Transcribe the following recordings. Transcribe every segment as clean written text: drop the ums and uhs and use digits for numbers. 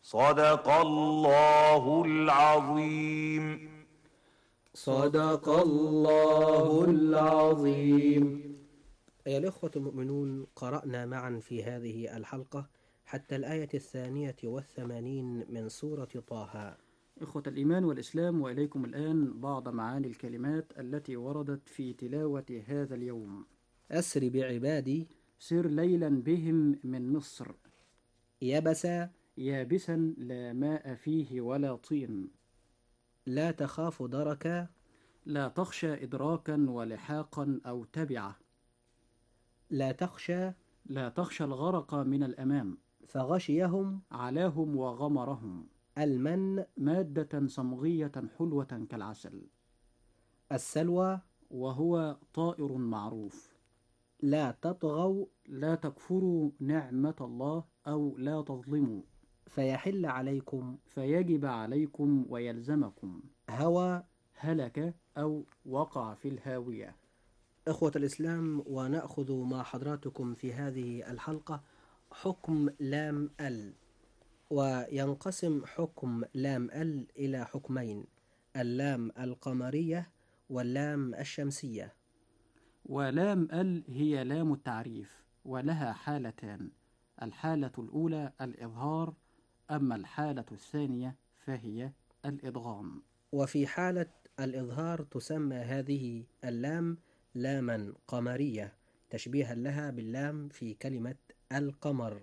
صدق الله العظيم. صدق الله العظيم. أيها الإخوة المؤمنون، قرأنا معا في هذه الحلقة حتى الآية 82 من سورة طه. إخوة الإيمان والإسلام، وإليكم الآن بعض معاني الكلمات التي وردت في تلاوة هذا اليوم. أسر بعبادي سر ليلا بهم من مصر يبسا يابسا لا ماء فيه ولا طين. لا تخاف دركا لا تخشى إدراكا ولحاقا أو تبعة. لا تخشى لا تخشى الغرق من الأمام. فغشيهم علاهم وغمرهم. المن مادة صمغية حلوة كالعسل. السلوى وهو طائر معروف. لا تطغوا لا تكفروا نعمة الله أو لا تظلموا فيحل عليكم فيجب عليكم ويلزمكم. هوى هلك أو وقع في الهاوية. إخوة الإسلام، ونأخذ مع حضراتكم في هذه الحلقة حكم لام ال. وينقسم حكم لام ال إلى حكمين: اللام القمرية واللام الشمسية. ولام ال هي لام التعريف، ولها حالتان: الحالة الأولى الإظهار، أما الحالة الثانية فهي الإدغام. وفي حالة الإظهار تسمى هذه اللام لاما قمرية تشبيها لها باللام في كلمة القمر.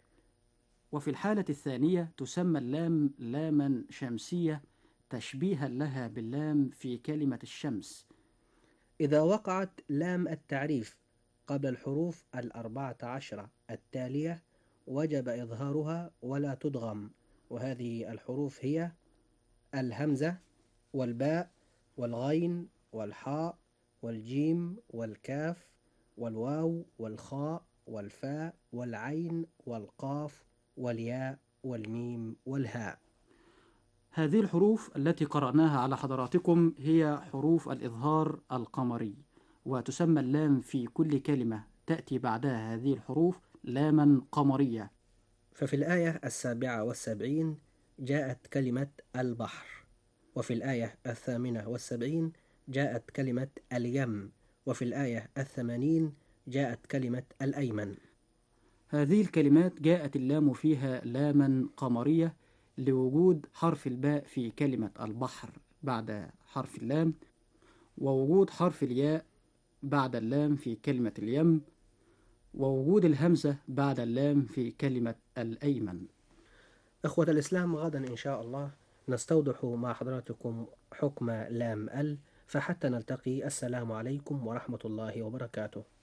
وفي الحالة الثانية تسمى اللام لاما شمسية تشبيها لها باللام في كلمة الشمس. إذا وقعت لام التعريف قبل الحروف 14 التالية وجب إظهارها ولا تدغم، وهذه الحروف هي الهمزة والباء والغين والحاء والجيم والكاف والواو والخاء والفاء والعين والقاف والياء والميم والهاء. هذه الحروف التي قرأناها على حضراتكم هي حروف الإظهار القمري، وتسمى اللام في كل كلمة تأتي بعدها هذه الحروف لاما قمرية. ففي الآية 77 جاءت كلمة البحر، وفي الآية 78 جاءت كلمة اليم، وفي الآية 80 جاءت كلمة الأيمن. هذه الكلمات جاءت اللام فيها لاما قمرية لوجود حرف الباء في كلمة البحر بعد حرف اللام، ووجود حرف الياء بعد اللام في كلمة اليم، ووجود الهمزة بعد اللام في كلمة الأيمن. إخوة الإسلام، غدا إن شاء الله نستوضح مع حضراتكم حكم لام ال، فحتى نلتقي، السلام عليكم ورحمة الله وبركاته.